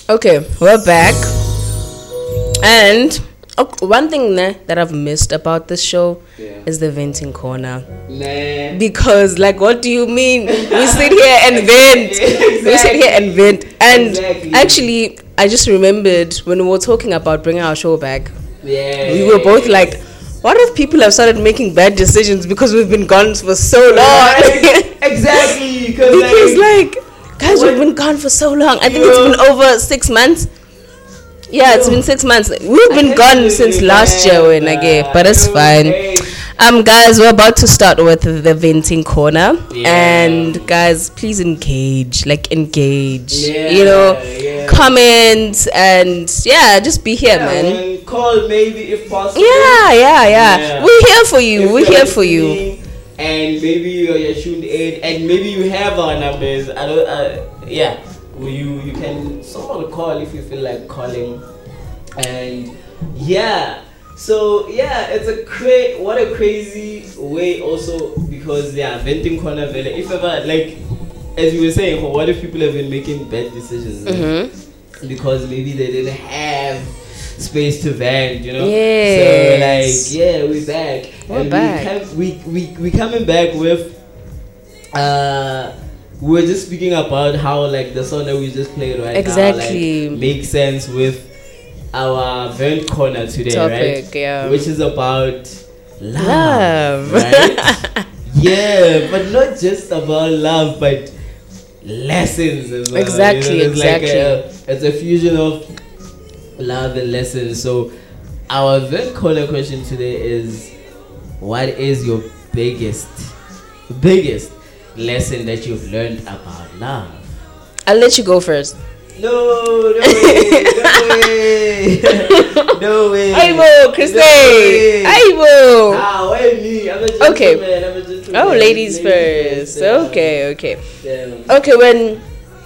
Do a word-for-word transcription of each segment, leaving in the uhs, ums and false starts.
Okay, we're back. And okay, one thing nah, that I've missed about this show Yeah. is the venting corner. Nah. Because, like, what do you mean? We sit here and vent. Exactly. We sit here and vent. And Exactly. actually, I just remembered when we were talking about bringing our show back, Yeah. we were both like, what if people have started making bad decisions because we've been gone for so long? Exactly. Because, like, like, guys, what- we've been gone for so long. I think Yo. it's been over six months. Yeah, it's Yo. been six months. We've been gone since last year, when I gave, but it's Yo, fine. hey. Um, guys, we're about to start with the venting corner, Yeah. and guys, please engage, like engage, Yeah, you know, yeah. comment, and yeah, just be here, Yeah, man. Call maybe if possible. Yeah, yeah, yeah, Yeah. We're here for you. If We're you're here for you. listening And maybe you're, you're tuned in, and maybe you have our numbers. I don't. Uh, yeah, Well, you you can sort of call if you feel like calling, and yeah. So yeah, it's a cra- what a crazy way also, because yeah, venting corner vele. If ever, like as you were saying, what if people have been making bad decisions Mm-hmm. because maybe they didn't have space to vent, you know? Yes. So like yeah, we're back. We're and back. We, come, we we we coming back with uh we were just speaking about how like the song that we just played right Exactly. now like, makes sense with our vent corner today, Topic, right? yeah. Which is about love, Love. right? Yeah, but not just about love, but lessons as well. Exactly, you know? It's exactly. Like a, it's a fusion of love and lessons. So our vent corner question today is, what is your biggest biggest lesson that you've learned about love? I'll let you go first. No, no way, no way, no way. Aibo, Christy. No way. Aibo. Ah, why me? I'm a gentleman. Okay. I'm a gentleman. Oh, ladies first. Yeah. Okay, okay. Yeah. Okay, when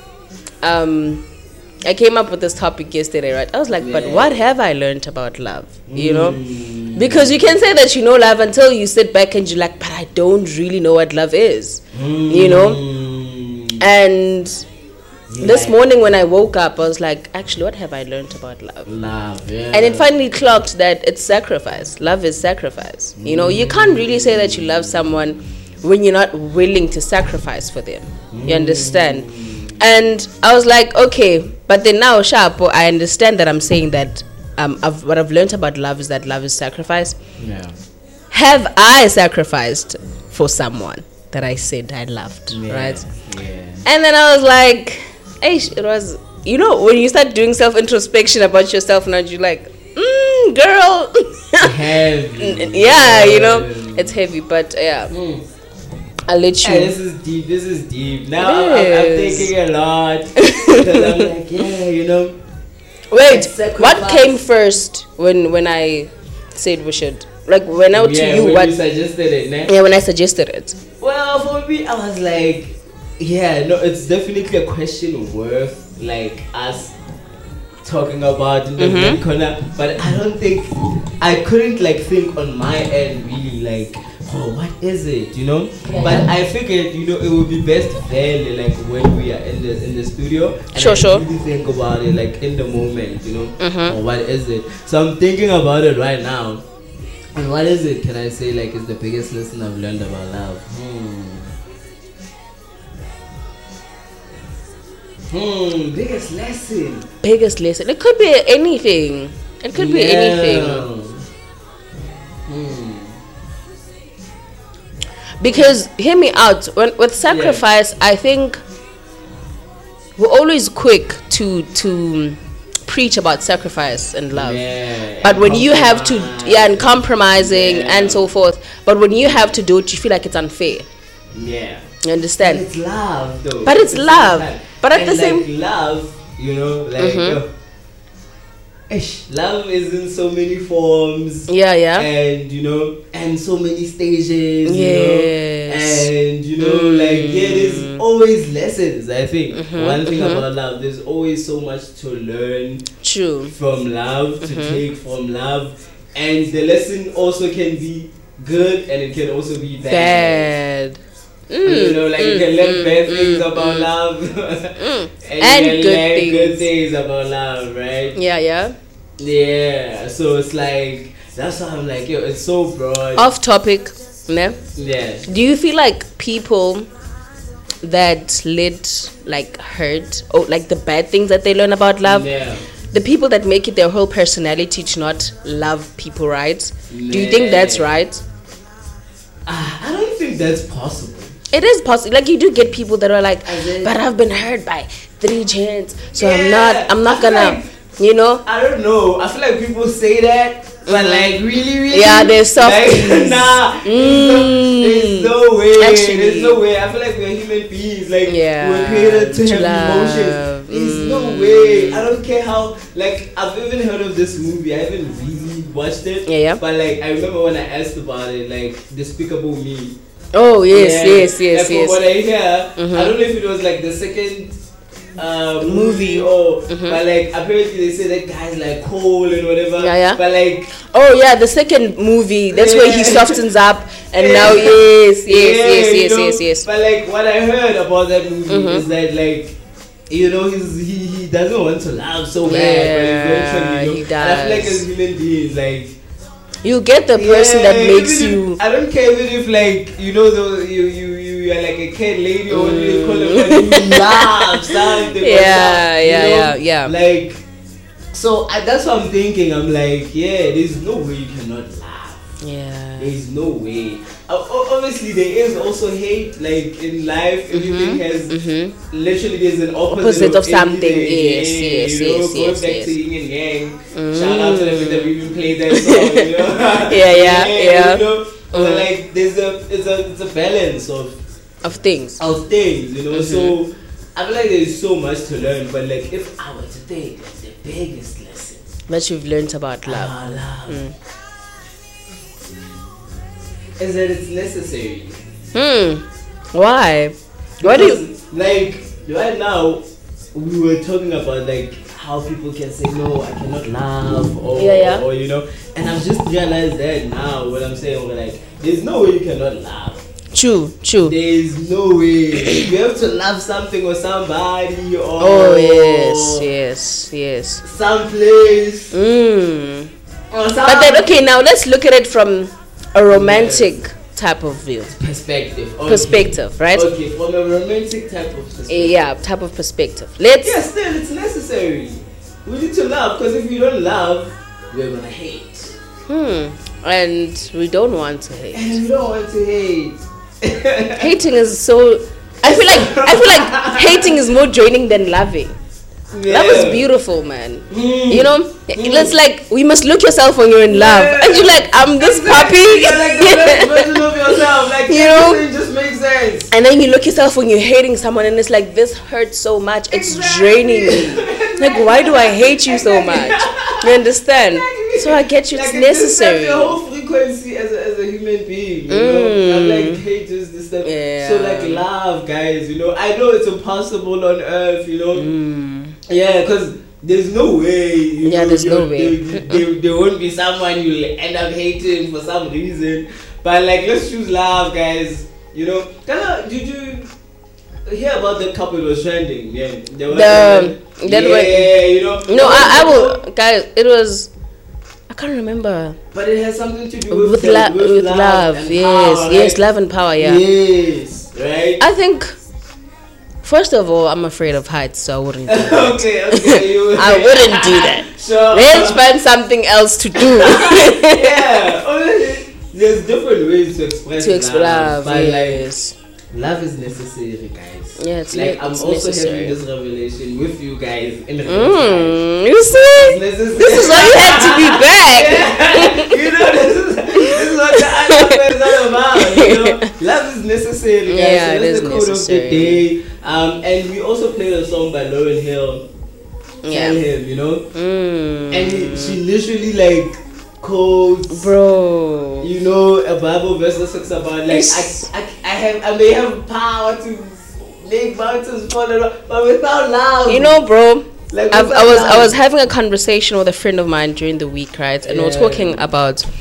um I came up with this topic yesterday, right? I was like, but Yeah. what have I learned about love? You know? Mm. Because you can say that you know love until you sit back and you're like, but I don't really know what love is. You know? Mm. And Yeah. this morning when I woke up, I was like, actually, what have I learned about love? Love, yeah. And it finally clocked that it's sacrifice. Love is sacrifice. You know, you can't really say that you love someone when you're not willing to sacrifice for them. You understand? And I was like, okay, but then now, Shapo, I understand that I'm saying that um, I've, what I've learned about love is that love is sacrifice. Yeah. Have I sacrificed for someone that I said I loved, Yeah. right? Yeah. And then I was like, Eish, it was, you know, when you start doing self-introspection about yourself now, you're like, mm, girl. Heavy. Yeah, you know, it's heavy, but yeah, Mm. I'll let you. Hey, this is deep. This is deep. Now It I'm, I'm, I'm is. thinking a lot because I'm like, yeah, you know. Wait, sacrifice. what came first when when I said we should? Like, when out yeah, to you, when what? you suggested it, ne? Yeah, when I suggested it. Well, for me, I was like, yeah, no, it's definitely a question worth like us talking about in the Mhm. mm corner. But I don't think I couldn't like think on my end really like, oh, what is it, you know? Yeah. But I figured, you know, it would be best fairly like when we are in the in the studio and Sure, I sure. really think about it like in the moment, you know. Mhm. Oh, what is it? So I'm thinking about it right now. And what is it? Can I say like is the biggest lesson I've learned about love? Hmm. Hmm. Biggest lesson. Biggest lesson. It could be anything. It could be Yeah. anything. Hmm. Because hear me out. When with sacrifice, I think we're always quick to to preach about sacrifice and love. Yeah. But and when you have to, compromise. yeah, and compromising Yeah. and so forth. But when you have to do it, you feel like it's unfair. Yeah. You But understand? it's love though. But it's the same love. time. But at And the like same- love, you know, like Mhm. yo, ish, love is in so many forms. Yeah, yeah. And you know, and so many stages. You Yes. know? And you know, like yeah, there's Mm. always lessons. I think Mhm, one thing mhm. about love, there's always so much to learn True. from love, to Mhm. take from love, and the lesson also can be good and it can also be bad. Bad. Mm, you know, like mm, you can learn mm, bad mm, things about mm. love, Mm. and, And you can good learn things. good things about love, right? Yeah, yeah. Yeah. So it's like that's why I'm like, yo, it's so broad. Off topic, ne? Yeah. Do you feel like people that let like hurt or like the bad things that they learn about love, Yeah. the people that make it their whole personality to not love people, right? Do you think Yeah. that's right? Ah, I don't think that's possible. It is possible. Like you do get people that are like, As in- but I've been hurt by three gents, so I'm Yeah, not. I'm not I feel gonna. like- You know? I don't know. I feel like people say that, but Mhm. like really, really. Yeah, they're like, softies. nah, Mm. there's, no, there's no way. Actually. There's no way. I feel like we're human beings. Like Yeah, we're created to to have love. emotions. There's no Mm. way. I don't care how. Like I've even heard of this movie. I haven't really watched it. Yeah, yeah. But like I remember when I asked about it, like Despicable Me. Oh yes, Yeah. yes, yes, And from yes. what I hear, Mhm. I don't know if it was like the second uh, Movie. movie or Mhm. but like apparently they say that guy's like cold and whatever. Yeah, yeah. But like Oh yeah, the second movie. That's where he Yeah. softens up, and Yeah. now yes, yes, yeah, yes, you yes, know, yes, yes. But like what I heard about that movie Mhm. is that like you know he's he, he doesn't want to laugh so bad, Yeah, but eventually you know, he and I feel like does. as human beings like You get the person that yeah, makes even if- you. I don't care even if like you know the you you you you are like a cat lady or what do you call it when you laugh something. or Yeah, something, yeah, you know? yeah, yeah. Like so I, that's what I'm thinking. I'm like yeah, there's no way you cannot laugh. Yeah. There's no way. Uh, o- obviously, there is also hate. Like in life, everything has Mhm. literally there's an opposite, Opposite of something. everything. Yes, Yeah, yes, you know, yes, going yes, back yes. to Yin and Yang. Mm. Shout out to the fact that we even played that song. You know? Yeah, yeah, yeah. You know, but Mm. like there's a it's a it's a balance of Of things. of things. You know, Mhm. so I feel like there's so much to learn. But like if I were to take the biggest lesson, That you've learned about love. ah, love. Mm. Is that it's necessary. Hmm. Why? Why do you? Because, like right now we were talking about like how people can say no, I cannot laugh or Yeah, yeah. or you know, and I've just realized that now what I'm saying we're like there's no way you cannot laugh. True. True. There's no way you have to love something or somebody or Oh yes, yes, yes. someplace Mm. or some But then, okay, now let's look at it from a romantic type of view, perspective. Okay. perspective, right? Okay, from a romantic type of perspective. Eh, Yeah, type of perspective. Let's. Yeah, still, it's necessary. We need to love because if we don't love, we're gonna hate. Hmm. And we don't want to hate. And we don't want to hate. Hating is so. I feel like I feel like hating is more draining than loving. Yeah. Love is beautiful, man. Mm. You know, it's like we must look yourself when you're in love, Yeah. and you're like, I'm this puppy. You're like the best version of yourself. Like, You know? everything just makes sense. And then you look yourself when you're hating someone, and it's like this hurts so much. It's Exactly. draining me. Like, why do I hate you so much? You understand? Exactly. So I get you. It's Like, it just necessary. sets your whole frequency as a, as a human being. You know? Mm. I'm like hate is this stuff. Yeah. So like love, guys. You know, I know it's impossible on earth. You know. Mm. Yeah, because there's no way. You Yeah, know, there's no you- way. There, there, there won't be someone you'll end up hating for some reason. But like, let's choose love, guys. You know, kinda, did you hear about the couple was trending? Yeah, there was The- one- that yeah, one- you know. No, I, I will, guys. It was. I can't remember. But it has something to do with, With, the- la- with love, and yes, power, yes, right? love and power, yeah. Yes, right. I think, first of all, I'm afraid of heights, so I wouldn't do that. okay, okay. You, I wouldn't do that. Sure. Let's find something else to do. yeah. Honestly, there's different ways to express to express love, but yes. like love is necessary, guys. Yeah, it's like ne- I'm it's also necessary. having this revelation with you guys in the Mm, you see? Necessary. This is why you had to be back. Yeah. You know, this is, this is what the answer is all about. You know, love is necessary, guys. Yeah, so it that's is the quote necessary. of the day. Um, and we also played a song by Lauryn Hill. Yeah. Tell him, you know, Mm. and he, she literally like quotes. Bro. You know, a Bible verse that talks about like It's- I, I, I have I may have power to make mountains fall around, but without love, You know, bro, like I've, I without was love. I was having a conversation with a friend of mine during the week, right? And we we're Yeah. talking about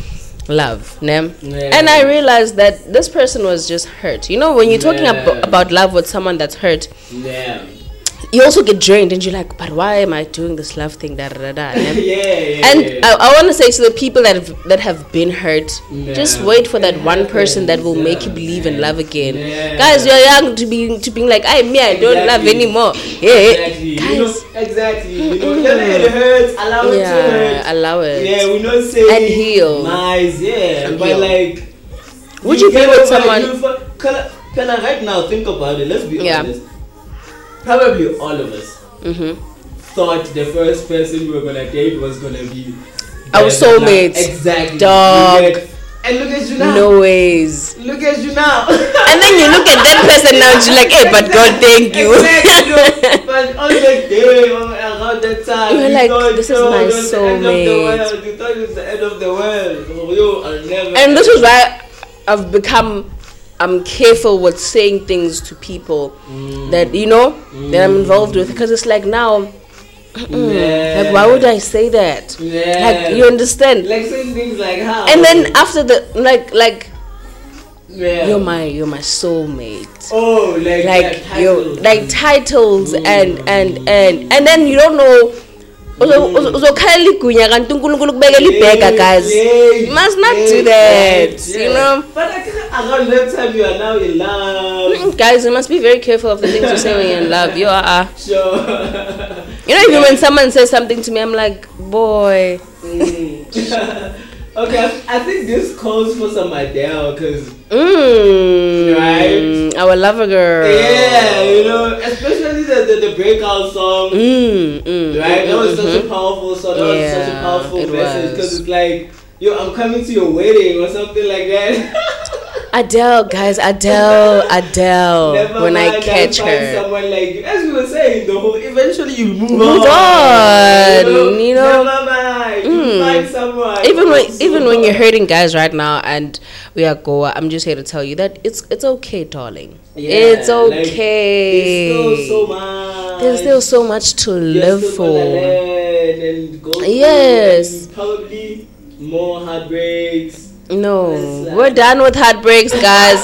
love, ne? Yeah. And I realized that this person was just hurt. You know, when you're talking Yeah. ab- about love with someone that's hurt, Yeah. you also get drained, and you're like, but why am I doing this love thing? Da, da, da, da, yeah, ne? yeah. And yeah. I, I want to say to the people that have, that have been hurt, Yeah. just wait for that It one person that will happens, make you yeah, believe in man. love again. Yeah. Guys, you're young to be to being like, I me, I don't love Exactly. anymore. Yeah, Exactly. guys, You know, exactly. You know, let it hurt. Allow it to yeah, hurt. allow it. Yeah, we not say And heal. nice, yeah. And but heal. like, Would you be get with over someone- you for- Can I, can I right now think about it? Let's be Yeah. honest. Probably all of us Mm-hmm. thought the first person we were gonna date was gonna be Our the- soulmate. Exactly. Dog. You get- And look at you now. No ways. Look at you now. And then you look at that person now and you're like, hey, but God, thank you. Exactly, no. But on the day, on- around that time, You're you like, thought, this is no, my it was the end of the soulmate. world. You thought it was the end of the world. Oh, yo, I'll never. And this is why I've become I'm careful with saying things to people Mm. that you know that I'm involved with, because it's like now mm, Yeah. like why would I say that? Yeah. Like, you understand? Like saying things like how. And then after the like like yeah. you're my you're my soulmate. Oh, like Like yeah, you titles. like titles Mm. and and and and then you don't know Mm. uzokhala ligunya kanti uNkulunkulu kubekela ibheka, guys. You must not do that, you know. But I can't, around that time you are now in love. Mm, guys, you must be very careful of the things you say when you're in love. You are. Sure. You know, even when someone says something to me, I'm like, boy. Mm. Okay, I, I think this calls for some Adele, because Mm, Right. Our lover girl. yeah, you know, especially the the, the breakout song. Mm, mm, Right, that was such a mhm. powerful song. That was such a Yeah, powerful it message, was. because it's like, yo, I'm coming to your wedding or something like that. Adele, guys, Adele, Adele. Never when mind, I catch I'll find her. someone like you. As we were saying, the whole eventually you move, Move on. on, you know. Never mind, you Mm. find someone. Even when Also. even when you're hurting, guys, right now, and we are Goa, I'm just here to tell you that it's it's okay, darling. Yeah, it's like, okay. There's still so much. There's still so much to You're live still for. gonna learn and go through, Yes. and probably more heartbreaks. No, It's, uh, we're done with heartbreaks, guys.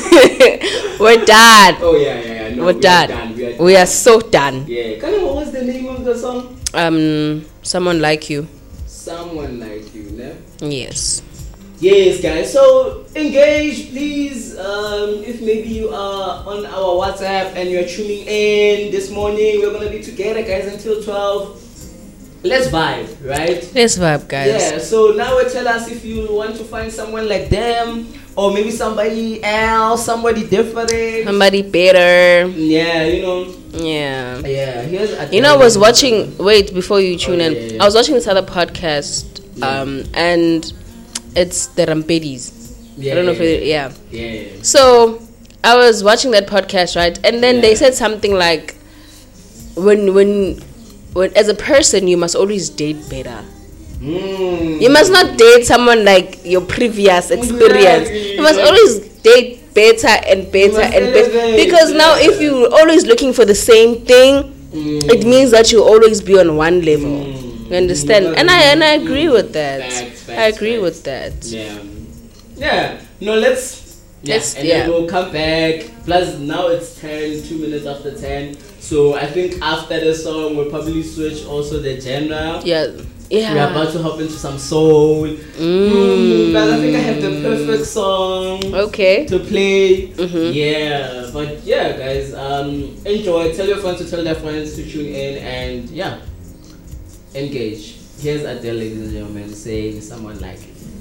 We're done. Oh yeah, yeah, yeah. No, We're we done. Are done. We are We are so done. Yeah. Kali, what was the name of the song? Um, someone like you. Someone Like You, ne? Yes. Yes, guys. So engage, please. Um, if maybe you are on our WhatsApp and you're tuning in this morning, we're gonna be together, guys, until twelve. Let's vibe, right? Let's vibe, guys. Yeah. So now tell us if you want to find someone like them, or maybe somebody else, somebody different. Somebody better. Yeah, you know. Yeah. Yeah. Here's a You know, I was watching. Wait, before you tune Oh, in, yeah, yeah. I was watching this other podcast, um, and it's the Rampedis. Yeah, I don't know if yeah, it, yeah. Yeah. So I was watching that podcast, right? And then they Yeah. said something like, when when when as a person, you must always date better. Mm. You must not date someone like your previous experience. Exactly. You must always date better and better must and better. elevate, Because now, yeah. if you're always looking for the same thing, Mm. it means that you always be on one level. Mm. You understand? Mm. And I and I agree with that. Facts, facts, I agree facts. with that. Yeah. Yeah. No, let's. Yeah. Let's- and yeah. then we'll come back. Plus, now it's ten, two minutes after ten. So I think after the song, we'll probably switch also the genre. Yeah. Yeah. We're about to hop into some soul. Mm. But I think I have the perfect song Okay. to play. Mhm. Yeah, but yeah, guys, um, enjoy. Tell your friends to tell their friends to tune in, and yeah, engage. Here's Adele, ladies and gentlemen, saying "Someone Like You."